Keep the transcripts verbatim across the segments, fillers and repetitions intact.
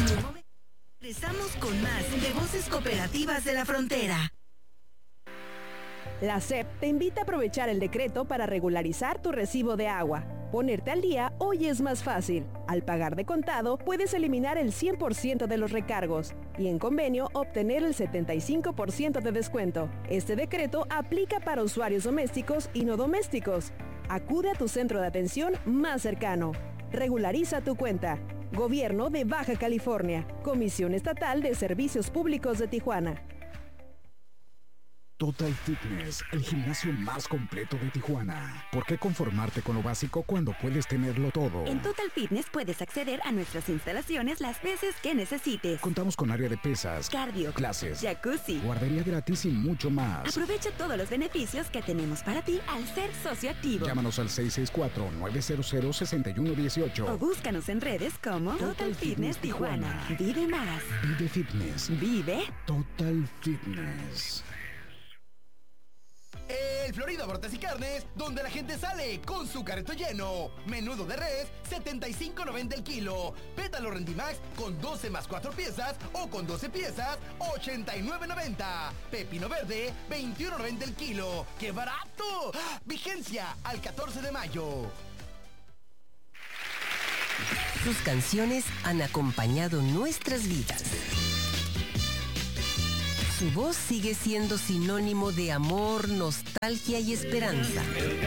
En un momento regresamos con más de Voces Cooperativas de la Frontera. La S E P te invita a aprovechar el decreto para regularizar tu recibo de agua. Ponerte al día hoy es más fácil. Al pagar de contado, puedes eliminar el cien por ciento de los recargos y en convenio obtener el setenta y cinco por ciento de descuento. Este decreto aplica para usuarios domésticos y no domésticos. Acude a tu centro de atención más cercano. Regulariza tu cuenta. Gobierno de Baja California. Comisión Estatal de Servicios Públicos de Tijuana. Total Fitness, el gimnasio más completo de Tijuana. ¿Por qué conformarte con lo básico cuando puedes tenerlo todo? En Total Fitness puedes acceder a nuestras instalaciones las veces que necesites. Contamos con área de pesas, cardio, clases, jacuzzi, guardería gratis y mucho más. Aprovecha todos los beneficios que tenemos para ti al ser socio activo. Llámanos al seis seis cuatro, nueve cero cero, seis uno uno ocho o búscanos en redes como Total, Total Fitness, Fitness Tijuana. Tijuana. Vive más. Vive Fitness. Vive Total Fitness. El Florida Bortes y Carnes, donde la gente sale con su carrito lleno. Menudo de res, setenta y cinco noventa el kilo. Pétalo Rendimax con doce más cuatro piezas o con doce piezas, ochenta y nueve noventa. Pepino verde, veintiuno noventa el kilo. ¡Qué barato! Vigencia al catorce de mayo. Sus canciones han acompañado nuestras vidas. Su voz sigue siendo sinónimo de amor, nostalgia y esperanza.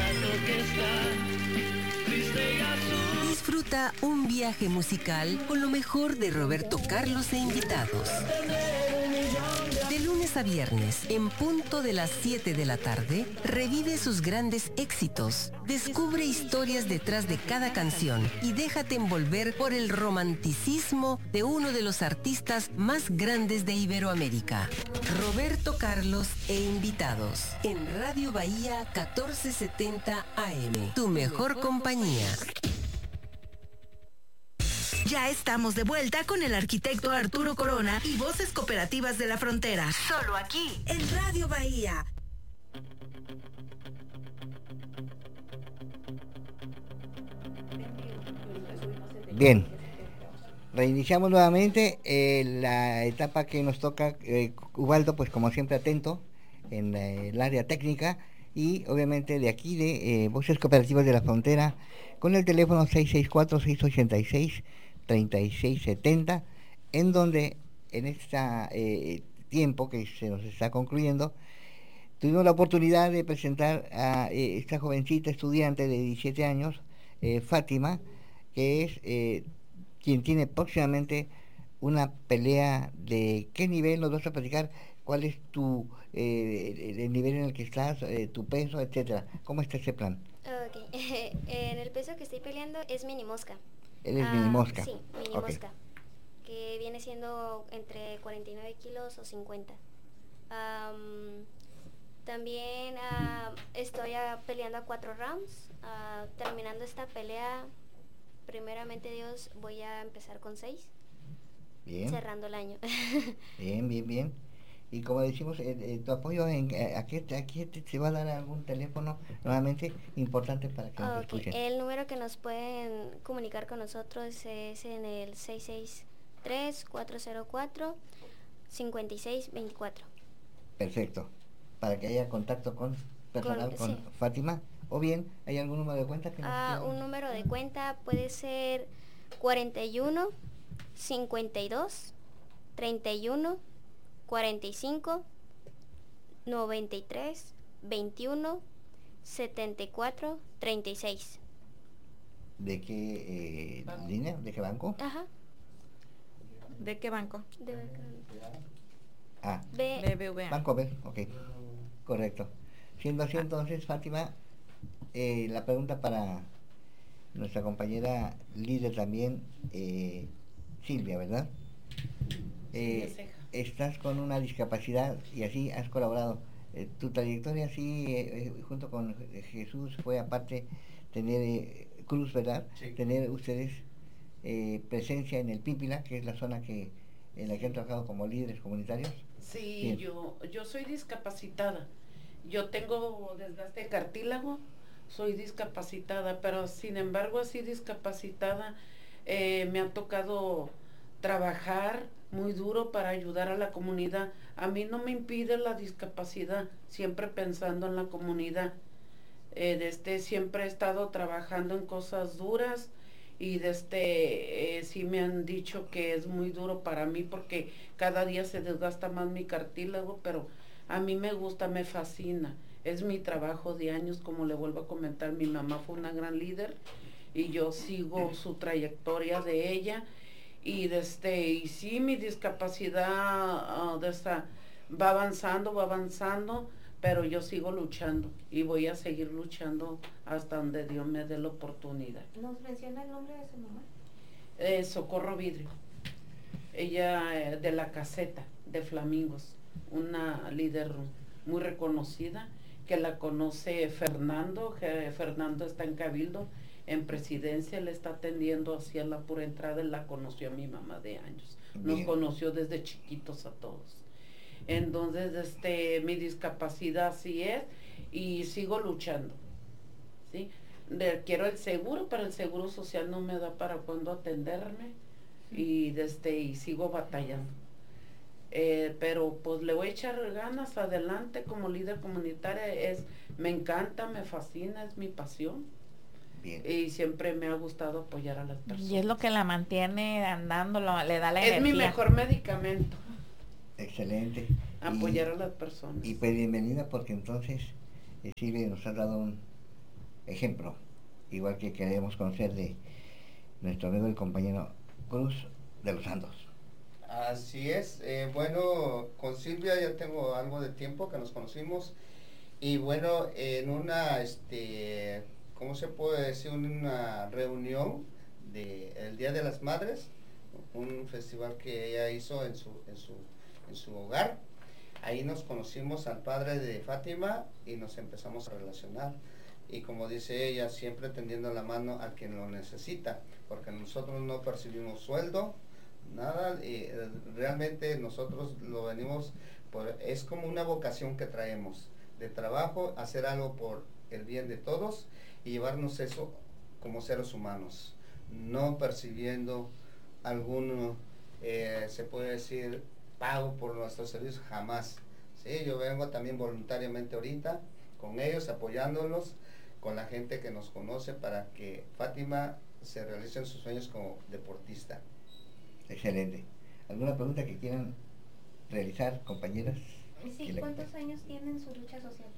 Disfruta un viaje musical con lo mejor de Roberto Carlos e invitados. De lunes a viernes, en punto de las siete de la tarde, revive sus grandes éxitos, descubre historias detrás de cada canción y déjate envolver por el romanticismo de uno de los artistas más grandes de Iberoamérica. Roberto Carlos e invitados, en Radio Bahía catorce setenta A M, tu mejor compañía. Ya estamos de vuelta con el arquitecto Arturo Corona y Voces Cooperativas de la Frontera. Solo aquí, en Radio Bahía. Bien, reiniciamos nuevamente eh, la etapa que nos toca. eh, Ubaldo, pues como siempre atento en eh, el área técnica y obviamente de aquí de eh, Voces Cooperativas de la Frontera con el teléfono seis seis cuatro, seis ocho seis, tres seis siete cero, en donde en este eh, tiempo que se nos está concluyendo tuvimos la oportunidad de presentar a eh, esta jovencita estudiante de diecisiete años, eh, Fátima, que es eh, quien tiene próximamente una pelea. ¿De qué nivel nos vas a platicar? ¿Cuál es tu eh, el nivel en el que estás, eh, tu peso, etcétera? ¿Cómo está ese plan? Ok, en el peso que estoy peleando es mini mosca. ¿Él es ah, mini mosca? Sí, mini okay. mosca, que viene siendo entre cuarenta y nueve kilos o cincuenta. Um, también uh, estoy uh, peleando a cuatro rounds. Uh, terminando esta pelea, primeramente Dios, voy a empezar con seis. Bien. Cerrando el año. Bien, bien, bien. Y como decimos, eh, eh, tu apoyo, en, eh, aquí, aquí te, te va a dar algún teléfono nuevamente importante para que nos Okay. escuchen. El número que nos pueden comunicar con nosotros es en el seis seis tres, cuatro cero cuatro, cinco seis dos cuatro. Perfecto. Para que haya contacto con personal, con, con sí. Fátima. O bien, ¿hay algún número de cuenta? Que nos ah, un número de cuenta puede ser cuarenta y uno, cincuenta y dos, treinta y uno, cuarenta y cinco, noventa y tres, veintiuno, setenta y cuatro, treinta y seis. ¿De qué eh, línea? ¿De qué banco? Ajá. ¿De qué banco? De Ah, B- B B V A. Banco B, ok. Correcto. Siendo así, entonces, Fátima, eh, la pregunta para nuestra compañera líder también, eh, Silvia, ¿verdad? Eh, estás con una discapacidad y así has colaborado. Eh, tu trayectoria así, eh, eh, junto con Jesús, fue aparte tener eh, Cruz, ¿verdad? Sí. Tener ustedes eh, presencia en el Pípila, que es la zona que en la que han trabajado como líderes comunitarios. Sí, Bien. yo yo soy discapacitada. Yo tengo desgaste de cartílago, soy discapacitada, pero sin embargo así discapacitada eh, me ha tocado trabajar muy duro para ayudar a la comunidad. A mí no me impide la discapacidad, siempre pensando en la comunidad. Eh, desde siempre he estado trabajando en cosas duras y desde eh, sí me han dicho que es muy duro para mí porque cada día se desgasta más mi cartílago, pero a mí me gusta, me fascina. Es mi trabajo de años, como le vuelvo a comentar, mi mamá fue una gran líder y yo sigo su trayectoria de ella. Y desde y sí, mi discapacidad uh, de esta, va avanzando, va avanzando, pero yo sigo luchando y voy a seguir luchando hasta donde Dios me dé la oportunidad. ¿Nos menciona el nombre de su mamá? Eh, Socorro Vidrio. Ella eh, de la caseta de Flamingos, una líder muy reconocida, que la conoce Fernando, que Fernando está en Cabildo, en presidencia, le está atendiendo hacia la pura entrada, él la conoció a mi mamá de años, nos Bien. conoció desde chiquitos a todos. Entonces, este, mi discapacidad sí es, y sigo luchando, ¿sí? De, quiero el seguro, pero el seguro social no me da para cuando atenderme, y desde, y sigo batallando. Eh, pero pues le voy a echar ganas adelante como líder comunitaria, es, me encanta, me fascina, es mi pasión. Bien. Y siempre me ha gustado apoyar a las personas. Y es lo que la mantiene andando, lo- le da la Es energía. mi mejor medicamento, Excelente. apoyar Y- a las personas. Y pues bienvenida porque entonces eh, Silvia nos ha dado un ejemplo, igual que queremos conocer de nuestro amigo el compañero Cruz de los Santos. Así es, eh, bueno, con Silvia ya tengo algo de tiempo que nos conocimos y bueno, en una, este, ¿cómo se puede decir? Una reunión del Día de las Madres, un festival que ella hizo en su, en su, en su hogar. Ahí nos conocimos al padre de Fátima y nos empezamos a relacionar. Y como dice ella, siempre tendiendo la mano a quien lo necesita, porque nosotros no percibimos sueldo, nada, y eh, realmente nosotros lo venimos, por, es como una vocación que traemos, de trabajo, hacer algo por el bien de todos y llevarnos eso como seres humanos, no percibiendo algún, eh, se puede decir, pago por nuestros servicios, jamás. Sí, yo vengo también voluntariamente ahorita con ellos, apoyándolos, con la gente que nos conoce para que Fátima se realice en sus sueños como deportista. Excelente. ¿Alguna pregunta que quieran realizar, compañeras? Sí, ¿cuántos años tiene en su lucha social?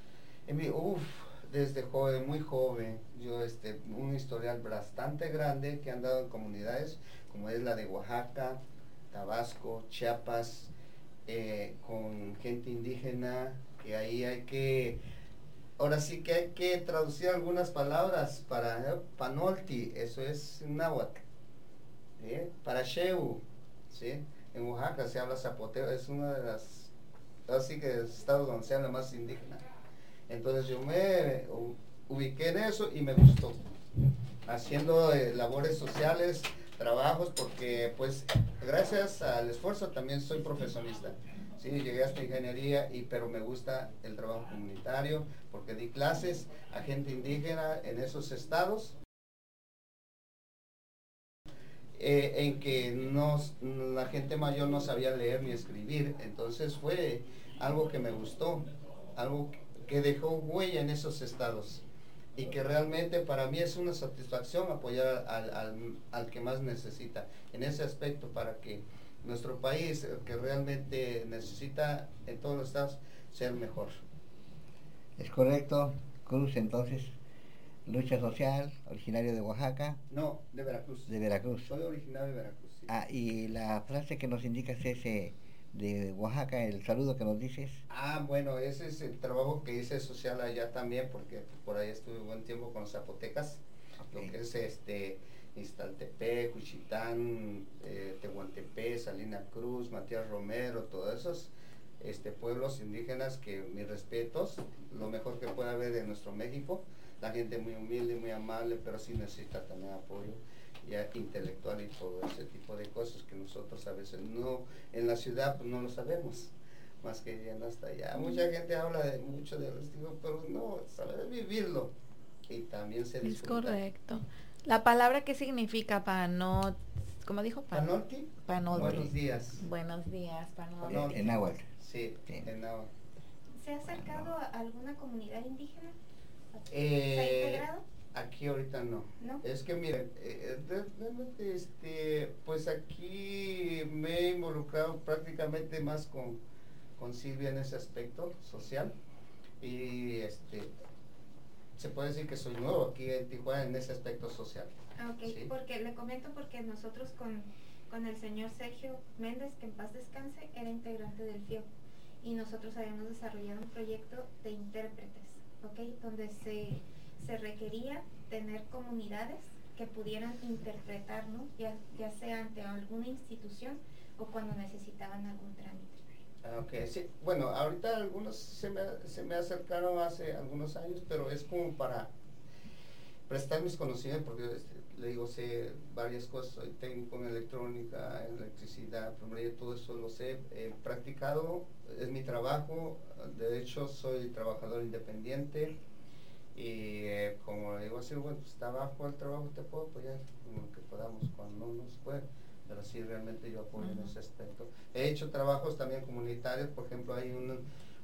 Uf, desde joven, muy joven, yo este, un historial bastante grande que han dado en comunidades como es la de Oaxaca, Tabasco, Chiapas, eh, con gente indígena, que ahí hay que, ahora sí que hay que traducir algunas palabras para eh, panolti, eso es náhuatl, ¿sí? Para Sheu, ¿sí? En Oaxaca se habla zapoteo, es una de las, así que estados donde se habla más indígena. Entonces yo me ubiqué en eso y me gustó, haciendo eh, labores sociales, trabajos, porque pues gracias al esfuerzo también soy profesionista. Sí, llegué hasta ingeniería, y, pero me gusta el trabajo comunitario, porque di clases a gente indígena en esos estados, eh, en que no, la gente mayor no sabía leer ni escribir, entonces fue algo que me gustó, algo que que dejó huella en esos estados y que realmente para mí es una satisfacción apoyar al, al, al que más necesita en ese aspecto, para que nuestro país, que realmente necesita en todos los estados, ser mejor. ¿Es correcto, Cruz, entonces? Lucha social, originario de Oaxaca. No, de Veracruz. De Veracruz. Soy originario de Veracruz. Sí. Ah, y la frase que nos indicas es eh, de Oaxaca, el saludo que nos dices. Ah, bueno, ese es el trabajo que hice social allá también, porque por ahí estuve buen tiempo con los zapotecas, okay. Lo que es este Iztaltepec, Juchitán, eh, Tehuantepec, Salina Cruz, Matías Romero, todos esos este, pueblos indígenas que mis respetos, lo mejor que puede haber de nuestro México, la gente muy humilde, muy amable, pero sí necesita también apoyo ya intelectual y todo ese tipo de cosas que nosotros a veces no, en la ciudad pues no lo sabemos, más que yendo hasta allá. Mucha gente habla de mucho de los digo, pero no, saber vivirlo y también se disfruta. Es correcto. La palabra, ¿qué significa para no ¿Cómo dijo? Panolti. Panolti. Buenos días. Buenos días, Panolti. Panolti. En náhuatl. Sí, sí, en náhuatl. ¿Se ha acercado a alguna comunidad indígena? Eh, ¿Se ha integrado? Aquí ahorita no. ¿No? Es que miren, eh, realmente este, pues aquí me he involucrado prácticamente más con, con Silvia en ese aspecto social y este se puede decir que soy nuevo aquí en Tijuana en ese aspecto social. Ok, ¿sí? Porque le comento porque nosotros con, con el señor Sergio Méndez, que en paz descanse, era integrante del F I O y nosotros habíamos desarrollado un proyecto de intérpretes, ¿ok? Donde se, se requería tener comunidades que pudieran interpretar, ¿no? Ya, ya sea ante alguna institución o cuando necesitaban algún trámite. Ah, ok, sí, bueno, ahorita algunos se me, se me acercaron hace algunos años, pero es como para prestar mis conocimientos, porque este, le digo, sé varias cosas, soy técnico en electrónica, en electricidad, plomería, todo eso lo sé, he practicado, es mi trabajo, de hecho soy trabajador independiente y eh, como le digo así, bueno, pues trabajo al trabajo, te puedo apoyar en lo que podamos, cuando no nos puede, pero sí realmente yo apoyo uh-huh. en ese aspecto. He hecho trabajos también comunitarios, por ejemplo hay un,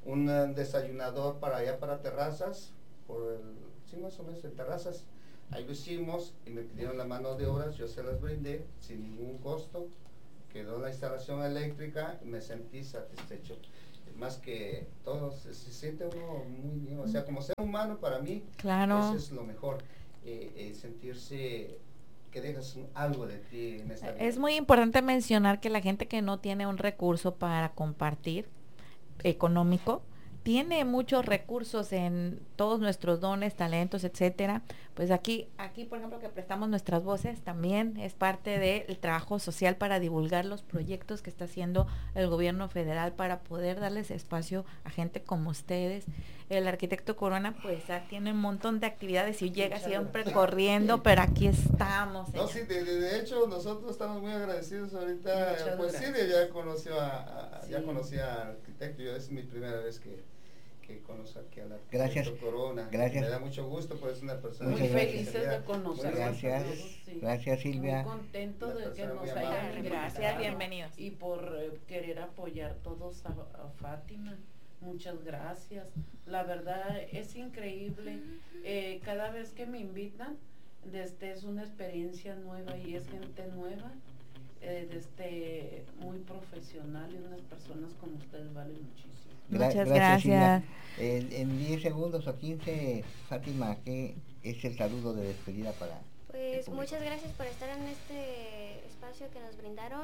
un desayunador para allá para terrazas, por el, sí más o menos en terrazas, ahí lo hicimos y me pidieron la mano de obras, yo se las brindé sin ningún costo, quedó la instalación eléctrica y me sentí satisfecho. Más que todo, se, se siente uno muy bien, o sea, como ser humano para mí, claro. eso es lo mejor, eh, eh, sentirse que dejas un, algo de ti en esta vida. Es muy importante mencionar que la gente que no tiene un recurso para compartir económico, tiene muchos recursos en todos nuestros dones, talentos, etcétera. Pues aquí, aquí por ejemplo, que prestamos nuestras voces, también es parte del trabajo social para divulgar los proyectos que está haciendo el gobierno federal para poder darles espacio a gente como ustedes. El arquitecto Corona, pues ya tiene un montón de actividades y llega Muchas siempre gracias. corriendo, pero aquí estamos. No, sí, de, de hecho nosotros estamos muy agradecidos ahorita. Muchas pues gracias. Sí, ya conoció a, a sí. ya conocí al arquitecto, yo es mi primera vez que que conozco aquí al arquitecto gracias. Corona. Gracias. Me da mucho gusto, pues es una persona muy felices de conocer. Gracias. Sí. Gracias, Silvia. Muy contento de que nos hayan Gracias, bienvenidos. Y por eh, querer apoyar todos a, a Fátima. Muchas gracias. La verdad es increíble. Eh, cada vez que me invitan, desde es una experiencia nueva y es gente nueva. Eh, desde muy profesional y unas personas como ustedes valen muchísimo. Muchas gracias. gracias. Eh, en diez segundos o quince, Fátima, ¿qué es el saludo de despedida para? Pues muchas gracias por estar en este espacio que nos brindaron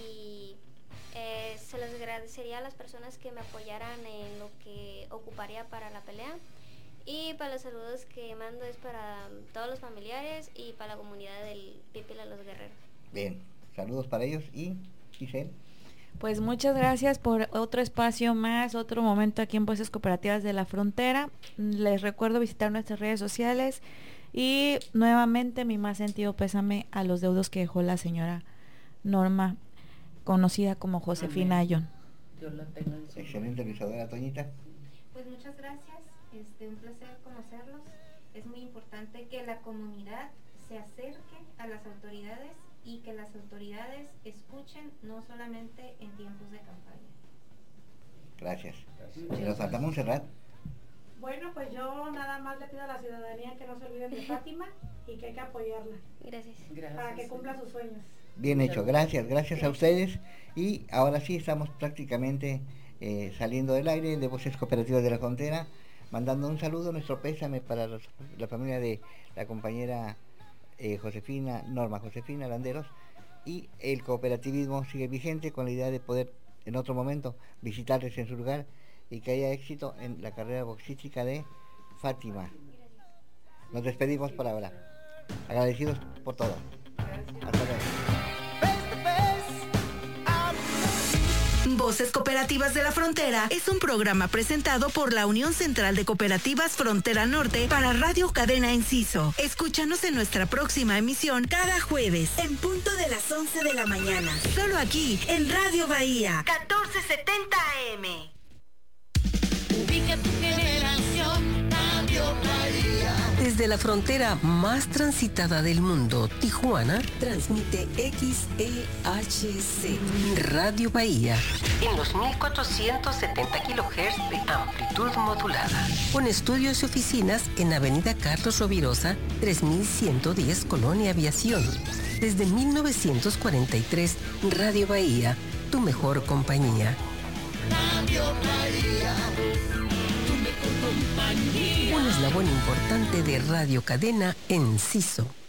y eh, se les agradecería a las personas que me apoyaran en lo que ocuparía para la pelea. Y para los saludos que mando es para todos los familiares y para la comunidad del Pípila Los Guerreros. Bien, saludos para ellos y Giselle. Pues muchas gracias por otro espacio más, otro momento aquí en Voces Cooperativas de la Frontera. Les recuerdo visitar nuestras redes sociales y nuevamente mi más sentido pésame a los deudos que dejó la señora Norma, conocida como Josefina Ayón. Dios la tenga en su Excelente, Luisadora. Toñita. Pues muchas gracias, este, un placer conocerlos. Es muy importante que la comunidad se acerque a las autoridades y que las autoridades escuchen, no solamente en tiempos de campaña. Gracias. Gracias. ¿Nos falta Montserrat? Bueno, pues yo nada más le pido a la ciudadanía que no se olviden de Fátima y que hay que apoyarla. Gracias. Gracias. Para que cumpla sus sueños. Bien hecho, gracias, gracias a ustedes. Y ahora sí estamos prácticamente eh, saliendo del aire de Voces Cooperativas de la Frontera, mandando un saludo, nuestro pésame para los, la familia de la compañera Eh, Josefina, Norma Josefina Landeros, y el cooperativismo sigue vigente con la idea de poder en otro momento visitarles en su lugar y que haya éxito en la carrera boxística de Fátima. Nos despedimos por ahora, agradecidos por todo. Hasta luego. Voces Cooperativas de la Frontera es un programa presentado por la Unión Central de Cooperativas Frontera Norte para Radio Cadena Enciso. Escúchanos en nuestra próxima emisión cada jueves en punto de las once de la mañana. Solo aquí en Radio Bahía catorce setenta A M. Ubica tu generación, Radio Bahía. Desde la frontera más transitada del mundo, Tijuana, transmite X E H C, Radio Bahía, en los mil cuatrocientos setenta kilohertz de amplitud modulada, con estudios y oficinas en Avenida Carlos Rovirosa, tres mil ciento diez, Colonia Aviación. Desde mil novecientos cuarenta y tres, Radio Bahía, tu mejor compañía. Radio Bahía, tu mejor compañía. Un eslabón importante de Radio Cadena Enciso.